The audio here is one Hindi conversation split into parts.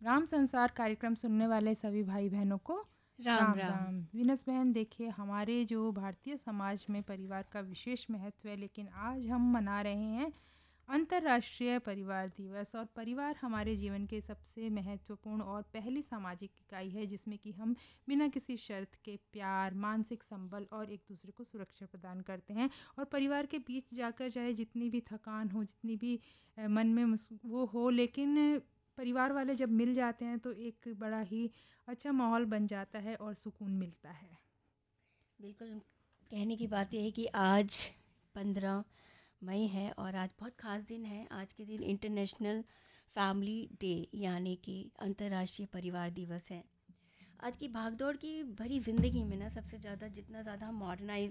राम संसार कार्यक्रम सुनने वाले सभी भाई बहनों को राम राम। वीनस बहन, देखिए हमारे जो भारतीय समाज में परिवार का विशेष महत्व है, लेकिन आज हम मना रहे हैं अंतर्राष्ट्रीय परिवार दिवस। और परिवार हमारे जीवन के सबसे महत्वपूर्ण और पहली सामाजिक इकाई है, जिसमें कि हम बिना किसी शर्त के प्यार, मानसिक संबल और एक दूसरे को सुरक्षा प्रदान करते हैं। और परिवार के बीच जाकर चाहे जितनी भी थकान हो, जितनी भी मन में वो हो, लेकिन परिवार वाले जब मिल जाते हैं तो एक बड़ा ही अच्छा माहौल बन जाता है और सुकून मिलता है। बिल्कुल, कहने की बात यह है कि आज 15 मई है और आज बहुत ख़ास दिन है। आज के दिन इंटरनेशनल फैमिली डे यानी कि अंतर्राष्ट्रीय परिवार दिवस है। आज की भागदौड़ की भरी ज़िंदगी में ना सबसे ज़्यादा जितना ज़्यादा हम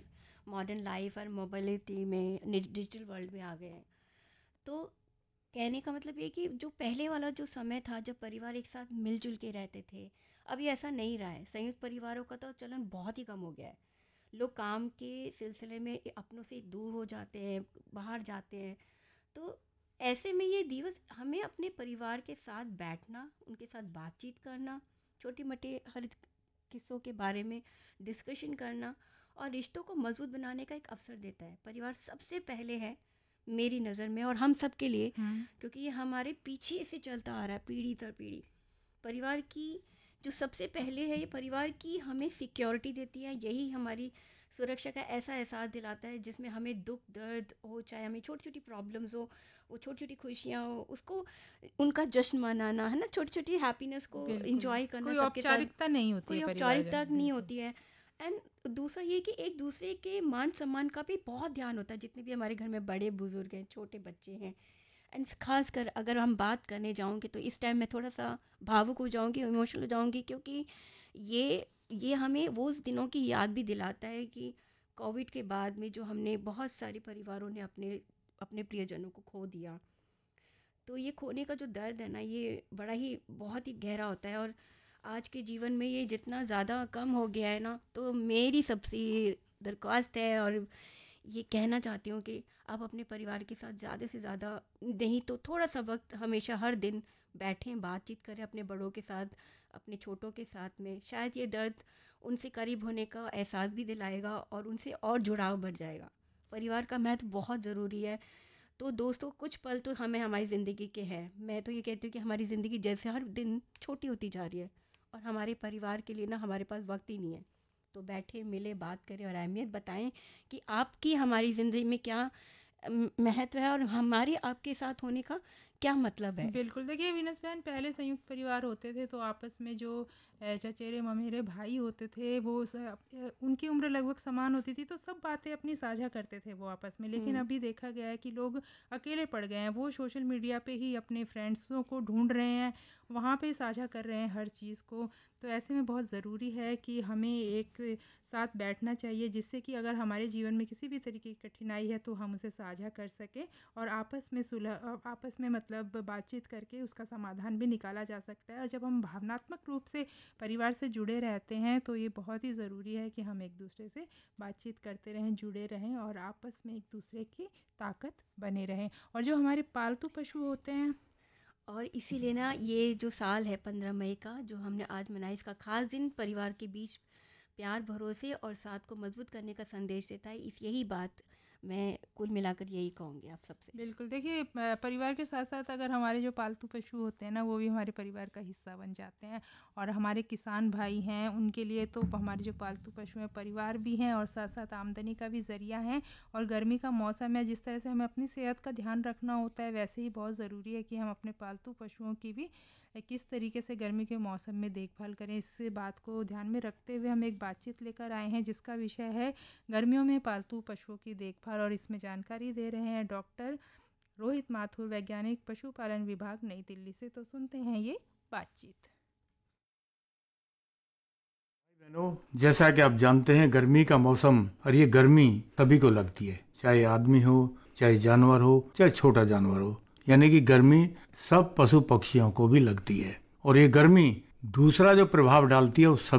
मॉडर्न लाइफ और मोबिलिटी में डिजिटल वर्ल्ड में आ गए हैं, तो कहने का मतलब ये कि जो पहले वाला जो समय था जब परिवार एक साथ मिलजुल के रहते थे, अभी ऐसा नहीं रहा है। संयुक्त परिवारों का तो चलन बहुत ही कम हो गया है। लोग काम के सिलसिले में अपनों से दूर हो जाते हैं, बाहर जाते हैं। तो ऐसे में ये दिवस हमें अपने परिवार के साथ बैठना, उनके साथ बातचीत करना, छोटे मोटे हर किस्सों के बारे में डिस्कशन करना और रिश्तों को मजबूत बनाने का एक अवसर देता है। परिवार सबसे पहले है मेरी नज़र में और हम सब के लिए, क्योंकि ये हमारे पीछे से चलता आ रहा है पीढ़ी दर पीढ़ी। परिवार की जो सबसे पहले है, ये परिवार की हमें सिक्योरिटी देती है। यही हमारी सुरक्षा का ऐसा एहसास दिलाता है जिसमें हमें दुख दर्द हो, चाहे हमें छोटी छोटी प्रॉब्लम्स हो, वो छोटी छोटी खुशियाँ हो, उसको उनका जश्न मनाना है ना, छोटी छोटी हैप्पीनेस को एंजॉय करना। कोई औपचारिकता नहीं होती है, कोई औपचारिकता नहीं होती है। एंड दूसरा ये कि एक दूसरे के मान सम्मान का भी बहुत ध्यान होता है। जितने भी हमारे घर में बड़े बुजुर्ग हैं, छोटे बच्चे हैं, एंड ख़ास कर अगर हम बात करने जाऊँगी तो इस टाइम मैं थोड़ा सा भावुक हो जाऊँगी, इमोशनल हो जाऊँगी, क्योंकि ये हमें वो दिनों की याद भी दिलाता है कि कोविड के बाद में जो हमने बहुत सारे परिवारों ने अपने अपने प्रियजनों को खो दिया। तो ये खोने का जो दर्द है ना, ये बड़ा ही बहुत ही गहरा होता है। और आज के जीवन में ये जितना ज़्यादा कम हो गया है ना, तो मेरी सबसे दरख्वास्त है और ये कहना चाहती हूँ कि आप अपने परिवार के साथ ज़्यादा से ज़्यादा नहीं तो थोड़ा सा वक्त हमेशा हर दिन बैठें, बातचीत करें अपने बड़ों के साथ, अपने छोटों के साथ में। शायद ये दर्द उनसे करीब होने का एहसास भी दिलाएगा और उनसे और जुड़ाव बढ़ जाएगा। परिवार का महत्व बहुत ज़रूरी है। तो दोस्तों, कुछ पल तो हमें हमारी ज़िंदगी के हैं। मैं तो ये कहती हूँ कि हमारी ज़िंदगी जैसे हर दिन छोटी होती जा रही है और हमारे परिवार के लिए ना हमारे पास वक्त ही नहीं है। तो बैठे मिले, बात करें और अहमियत बताएं कि आपकी हमारी ज़िंदगी में क्या महत्व है और हमारी आपके साथ होने का क्या मतलब है। बिल्कुल, देखिए वीनस बहन, पहले संयुक्त परिवार होते थे तो आपस में जो चचेरे ममेरे भाई होते थे, वो उनकी उम्र लगभग समान होती थी, तो सब बातें अपनी साझा करते थे वो आपस में। लेकिन अभी देखा गया है कि लोग अकेले पड़ गए हैं। वो सोशल मीडिया पे ही अपने फ्रेंड्सों को ढूंढ रहे हैं, वहाँ पे साझा कर रहे हैं हर चीज़ को। तो ऐसे में बहुत ज़रूरी है कि हमें एक साथ बैठना चाहिए, जिससे कि अगर हमारे जीवन में किसी भी तरीके की कठिनाई है तो हम उसे साझा कर सकें और आपस में मतलब बातचीत करके उसका समाधान भी निकाला जा सकता है। और जब हम भावनात्मक रूप से परिवार से जुड़े रहते हैं तो ये बहुत ही ज़रूरी है कि हम एक दूसरे से बातचीत करते रहें, जुड़े रहें और आपस में एक दूसरे की ताकत बने रहें। और जो हमारे पालतू पशु होते हैं, और इसीलिए ना ये जो साल है 15 मई का जो हमने आज मनाया, इसका खास दिन परिवार के बीच प्यार, भरोसे और साथ को मजबूत करने का संदेश देता है। यही बात मैं कुल मिलाकर यही कहूँगी आप सबसे। बिल्कुल, देखिए परिवार के साथ साथ अगर हमारे जो पालतू पशु होते हैं ना, वो भी हमारे परिवार का हिस्सा बन जाते हैं। और हमारे किसान भाई हैं, उनके लिए तो हमारे जो पालतू पशु हैं परिवार भी हैं और साथ साथ आमदनी का भी ज़रिया हैं। और गर्मी का मौसम है, जिस तरह से हमें अपनी सेहत का ध्यान रखना होता है, वैसे ही बहुत ज़रूरी है कि हम अपने पालतू पशुओं की भी किस तरीके से गर्मी के मौसम में देखभाल करें। इस बात को ध्यान में रखते हुए हम एक बातचीत लेकर आए हैं जिसका विषय है गर्मियों में पालतू पशुओं की देखभाल। और इसमें जानकारी दे रहे हैं डॉक्टर रोहित माथुर, वैज्ञानिक, पशुपालन विभाग, नई दिल्ली से। तो सुनते हैं ये बातचीत। बहनों, जैसा कि आप जानते हैं गर्मी का मौसम, और ये गर्मी सभी को लगती है, चाहे आदमी हो, चाहे जानवर हो, चाहे छोटा जानवर हो। यानी कि गर्मी सब पशु पक्षियों को भी लगती है। और ये गर्मी दूसरा जो प्रभाव डालती है वो